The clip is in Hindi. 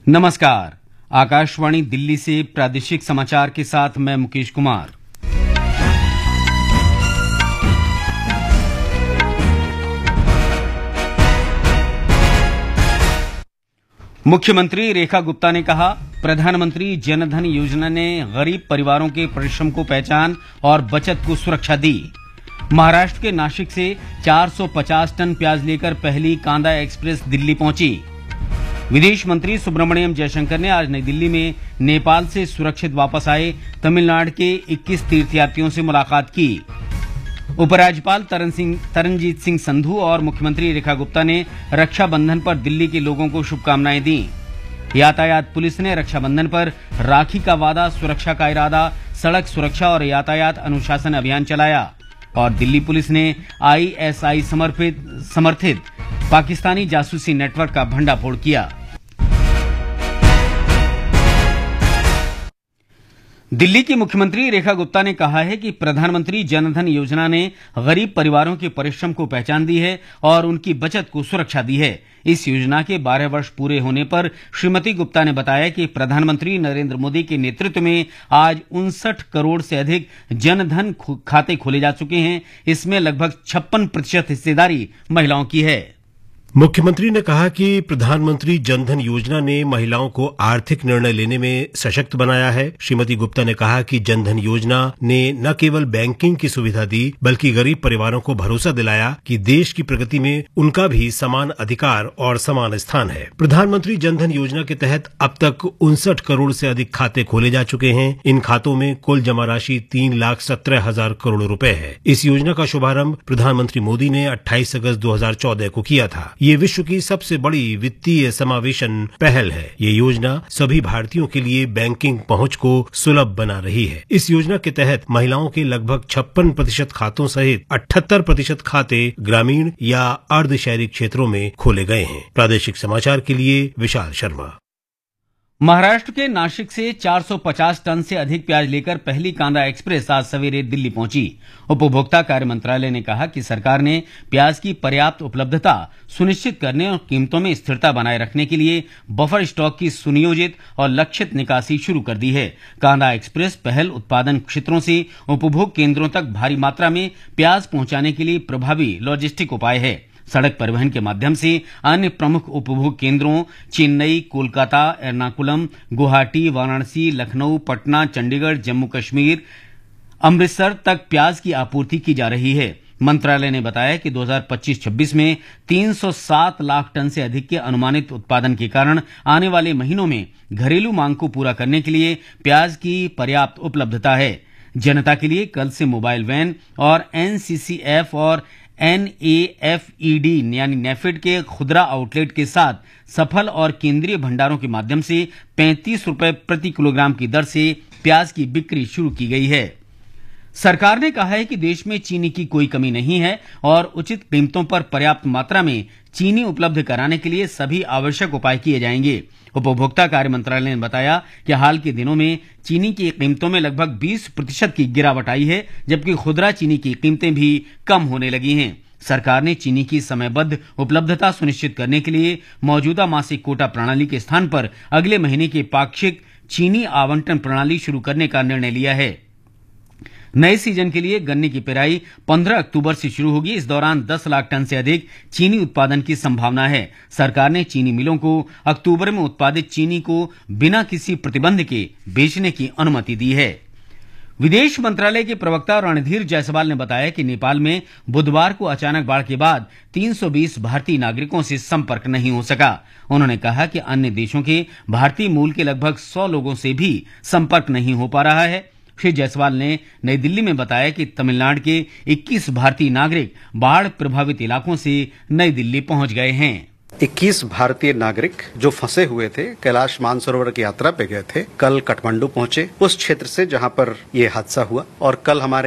नमस्कार। आकाशवाणी दिल्ली से प्रादेशिक समाचार के साथ मैं मुकेश कुमार। मुख्यमंत्री रेखा गुप्ता ने कहा, प्रधानमंत्री जनधन योजना ने गरीब परिवारों के परिश्रम को पहचान और बचत को सुरक्षा दी। महाराष्ट्र के नासिक से 450 टन प्याज लेकर पहली कांदा एक्सप्रेस दिल्ली पहुंची। विदेश मंत्री सुब्रमण्यम जयशंकर ने आज नई दिल्ली में नेपाल से सुरक्षित वापस आए तमिलनाडु के 21 तीर्थयात्रियों से मुलाकात की। उपराज्यपाल तरनजीत सिंह संधू और मुख्यमंत्री रेखा गुप्ता ने रक्षाबंधन पर दिल्ली के लोगों को शुभकामनाएं दी। यातायात पुलिस ने रक्षाबंधन पर राखी का वादा, सुरक्षा का इरादा, सड़क सुरक्षा और यातायात अनुशासन अभियान चलाया और दिल्ली पुलिस ने आईएसआई समर्थित पाकिस्तानी जासूसी नेटवर्क का भंडाफोड़ किया। दिल्ली की मुख्यमंत्री रेखा गुप्ता ने कहा है कि प्रधानमंत्री जनधन योजना ने गरीब परिवारों के परिश्रम को पहचान दी है और उनकी बचत को सुरक्षा दी है। इस योजना के 12 वर्ष पूरे होने पर श्रीमती गुप्ता ने बताया कि प्रधानमंत्री नरेंद्र मोदी के नेतृत्व में आज 59 करोड़ से अधिक जनधन खाते खोले जा चुके हैं। इसमें लगभग 56% हिस्सेदारी महिलाओं की है। मुख्यमंत्री ने कहा कि प्रधानमंत्री जनधन योजना ने महिलाओं को आर्थिक निर्णय लेने में सशक्त बनाया है। श्रीमती गुप्ता ने कहा कि जनधन योजना ने न केवल बैंकिंग की सुविधा दी, बल्कि गरीब परिवारों को भरोसा दिलाया कि देश की प्रगति में उनका भी समान अधिकार और समान स्थान है। प्रधानमंत्री जनधन योजना के तहत अब तक 59 करोड़ से अधिक खाते खोले जा चुके हैं। इन खातों में कुल जमा राशि 3,17,000 करोड़ रुपए है। इस योजना का शुभारंभ प्रधानमंत्री मोदी ने 28 अगस्त 2014 को किया था। ये विश्व की सबसे बड़ी वित्तीय समावेशन पहल है। ये योजना सभी भारतीयों के लिए बैंकिंग पहुंच को सुलभ बना रही है। इस योजना के तहत महिलाओं के लगभग 56% खातों सहित 78% खाते ग्रामीण या अर्ध शहरी क्षेत्रों में खोले गए हैं। प्रादेशिक समाचार के लिए विशाल शर्मा। महाराष्ट्र के नासिक से 450 टन से अधिक प्याज लेकर पहली कांदा एक्सप्रेस आज सवेरे दिल्ली पहुंची। उपभोक्ता कार्य मंत्रालय ने कहा कि सरकार ने प्याज की पर्याप्त उपलब्धता सुनिश्चित करने और कीमतों में स्थिरता बनाए रखने के लिए बफर स्टॉक की सुनियोजित और लक्षित निकासी शुरू कर दी है। कांदा एक्सप्रेस पहल उत्पादन क्षेत्रों से उपभोग केंद्रों तक भारी मात्रा में प्याज पहुंचाने के लिए प्रभावी लॉजिस्टिक उपाय है। सड़क परिवहन के माध्यम से अन्य प्रमुख उपभोग केंद्रों चेन्नई, कोलकाता, एर्नाकुलम, गुवाहाटी, वाराणसी, लखनऊ, पटना, चंडीगढ़, जम्मू कश्मीर, अमृतसर तक प्याज की आपूर्ति की जा रही है। मंत्रालय ने बताया कि 2025-26 में 307 लाख टन से अधिक के अनुमानित उत्पादन के कारण आने वाले महीनों में घरेलू मांग को पूरा करने के लिए प्याज की पर्याप्त उपलब्धता है। जनता के लिए कल से मोबाइल वैन और एनसीसीएफ और NAFED यानी नेफेड के खुदरा आउटलेट के साथ सफल और केंद्रीय भंडारों के माध्यम से 35 रुपए प्रति किलोग्राम की दर से प्याज की बिक्री शुरू की गई है। सरकार ने कहा है कि देश में चीनी की कोई कमी नहीं है और उचित कीमतों पर पर्याप्त मात्रा में चीनी उपलब्ध कराने के लिए सभी आवश्यक उपाय किए जाएंगे। उपभोक्ता कार्य मंत्रालय ने बताया कि हाल के दिनों में चीनी की कीमतों में लगभग 20% की गिरावट आई है, जबकि खुदरा चीनी की कीमतें भी कम होने लगी हैं। सरकार ने चीनी की समयबद्ध उपलब्धता सुनिश्चित करने के लिए मौजूदा मासिक कोटा प्रणाली के स्थान पर अगले महीने की पाक्षिक चीनी आवंटन प्रणाली शुरू करने का निर्णय लिया है। नए सीजन के लिए गन्ने की पेराई 15 अक्टूबर से शुरू होगी। इस दौरान 10 लाख टन से अधिक चीनी उत्पादन की संभावना है। सरकार ने चीनी मिलों को अक्टूबर में उत्पादित चीनी को बिना किसी प्रतिबंध के बेचने की अनुमति दी है। विदेश मंत्रालय के प्रवक्ता रणधीर जायसवाल ने बताया कि नेपाल में बुधवार को अचानक बाढ़ के बाद 320 भारतीय नागरिकों से संपर्क नहीं हो सका। उन्होंने कहा कि अन्य देशों के भारतीय मूल के लगभग 100 लोगों से भी संपर्क नहीं हो पा रहा है। श्री जायसवाल ने नई दिल्ली में बताया कि तमिलनाडु के 21 भारतीय नागरिक बाढ़ प्रभावित इलाकों से नई दिल्ली पहुंच गए हैं। 21 भारतीय नागरिक जो फंसे हुए थे, कैलाश मानसरोवर की यात्रा पे गए थे, कल काठमांडू पहुंचे, उस क्षेत्र से जहां पर ये हादसा हुआ। और कल हमारे